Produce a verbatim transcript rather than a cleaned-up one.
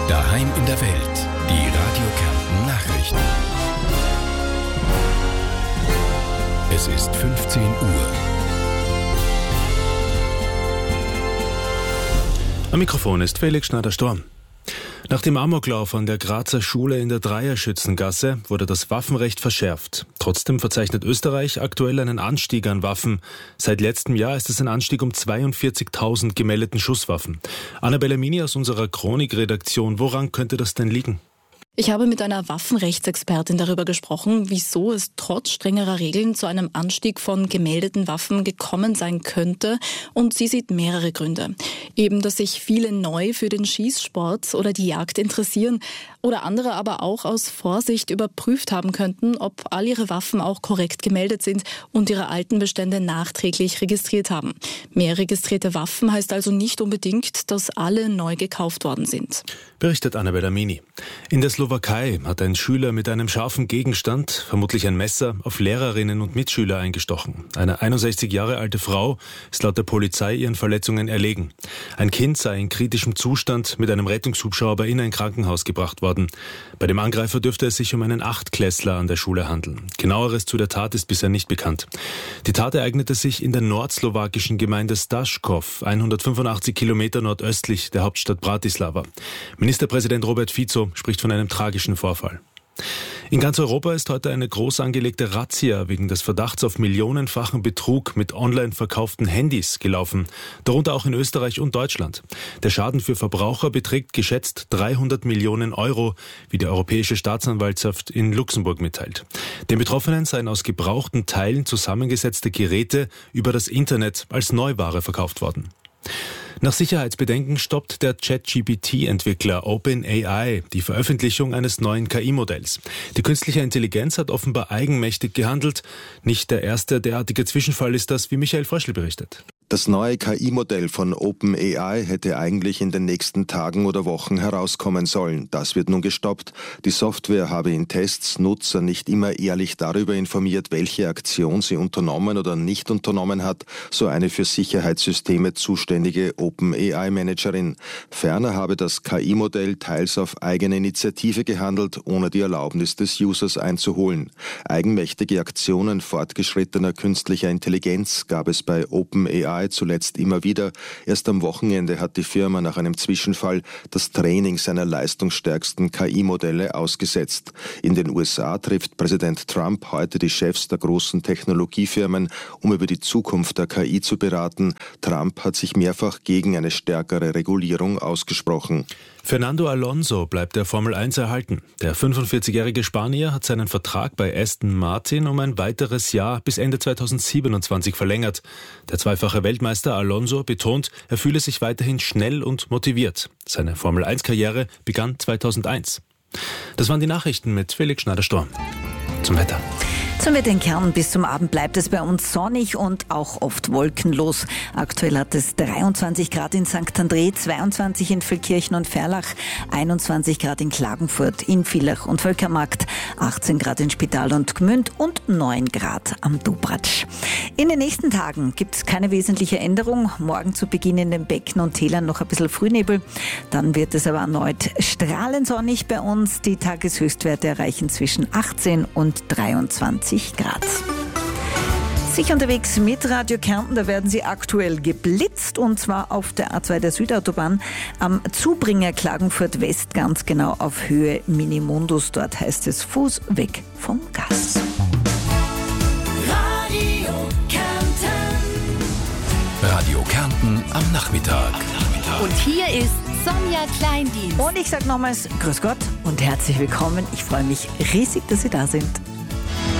Daheim in der Welt. Die Radio Kärnten Nachrichten. Es ist fünfzehn Uhr. Am Mikrofon ist Felix Schneider-Storm. Nach dem Amoklauf an der Grazer Schule in der Dreierschützengasse wurde das Waffenrecht verschärft. Trotzdem verzeichnet Österreich aktuell einen Anstieg an Waffen. Seit letztem Jahr ist es ein Anstieg um zweiundvierzigtausend gemeldeten Schusswaffen. Annabella Mini aus unserer Chronik-Redaktion, woran könnte das denn liegen? Ich habe mit einer Waffenrechtsexpertin darüber gesprochen, wieso es trotz strengerer Regeln zu einem Anstieg von gemeldeten Waffen gekommen sein könnte. Und sie sieht mehrere Gründe. Eben, dass sich viele neu für den Schießsport oder die Jagd interessieren oder andere aber auch aus Vorsicht überprüft haben könnten, ob all ihre Waffen auch korrekt gemeldet sind und ihre alten Bestände nachträglich registriert haben. Mehr registrierte Waffen heißt also nicht unbedingt, dass alle neu gekauft worden sind. Berichtet Annabella Mini. In der Slowakei hat ein Schüler mit einem scharfen Gegenstand, vermutlich ein Messer, auf Lehrerinnen und Mitschüler eingestochen. Eine einundsechzig Jahre alte Frau ist laut der Polizei ihren Verletzungen erlegen. Ein Kind sei in kritischem Zustand mit einem Rettungshubschrauber in ein Krankenhaus gebracht worden. Bei dem Angreifer dürfte es sich um einen Achtklässler an der Schule handeln. Genaueres zu der Tat ist bisher nicht bekannt. Die Tat ereignete sich in der nordslowakischen Gemeinde Staškov, hundertfünfundachtzig Kilometer nordöstlich der Hauptstadt Bratislava. Ministerpräsident Robert Fico spricht von einem tragischen Vorfall. In ganz Europa ist heute eine groß angelegte Razzia wegen des Verdachts auf millionenfachen Betrug mit online verkauften Handys gelaufen, darunter auch in Österreich und Deutschland. Der Schaden für Verbraucher beträgt geschätzt dreihundert Millionen Euro, wie die Europäische Staatsanwaltschaft in Luxemburg mitteilt. Den Betroffenen seien aus gebrauchten Teilen zusammengesetzte Geräte über das Internet als Neuware verkauft worden. Nach Sicherheitsbedenken stoppt der Chat-G P T-Entwickler OpenAI die Veröffentlichung eines neuen K I-Modells. Die künstliche Intelligenz hat offenbar eigenmächtig gehandelt. Nicht der erste derartige Zwischenfall ist das, wie Michael Fröschl berichtet. Das neue K I-Modell von OpenAI hätte eigentlich in den nächsten Tagen oder Wochen herauskommen sollen. Das wird nun gestoppt. Die Software habe in Tests Nutzer nicht immer ehrlich darüber informiert, welche Aktion sie unternommen oder nicht unternommen hat, so eine für Sicherheitssysteme zuständige OpenAI-Managerin. Ferner habe das K I-Modell teils auf eigene Initiative gehandelt, ohne die Erlaubnis des Users einzuholen. Eigenmächtige Aktionen fortgeschrittener künstlicher Intelligenz gab es bei OpenAI zuletzt immer wieder. Erst am Wochenende hat die Firma nach einem Zwischenfall das Training seiner leistungsstärksten K I-Modelle ausgesetzt. In den U S A trifft Präsident Trump heute die Chefs der großen Technologiefirmen, um über die Zukunft der K I zu beraten. Trump hat sich mehrfach gegen eine stärkere Regulierung ausgesprochen. Fernando Alonso bleibt der Formel eins erhalten. Der fünfundvierzigjährige Spanier hat seinen Vertrag bei Aston Martin um ein weiteres Jahr bis Ende zweitausendsiebenundzwanzig verlängert. Der zweifache Weltmeister Alonso betont, er fühle sich weiterhin schnell und motiviert. Seine Formel eins Karriere begann zweitausendeins. Das waren die Nachrichten mit Felix Schneider-Storm. Zum Wetter. Zum Wetter in Kärnten. Bis zum Abend bleibt es bei uns sonnig und auch oft wolkenlos. Aktuell hat es dreiundzwanzig Grad in Sankt André, zweiundzwanzig in Feldkirchen und Ferlach, einundzwanzig Grad in Klagenfurt, in Villach und Völkermarkt, achtzehn Grad in Spital und Gmünd und neun Grad am Dobratsch. In den nächsten Tagen gibt es keine wesentliche Änderung. Morgen zu Beginn in den Becken und Tälern noch ein bisschen Frühnebel. Dann wird es aber erneut strahlend sonnig bei uns. Die Tageshöchstwerte erreichen zwischen achtzehn und dreiundzwanzig Grad. Sicher unterwegs mit Radio Kärnten, da werden Sie aktuell geblitzt und zwar auf der A zwei der Südautobahn am Zubringer Klagenfurt West, ganz genau auf Höhe Minimundus. Dort heißt es Fuß weg vom Gas. Radio Kärnten. Radio Kärnten am Nachmittag. Und hier ist Sonja Kleindienst. Und ich sage nochmals Grüß Gott und herzlich willkommen. Ich freue mich riesig, dass Sie da sind.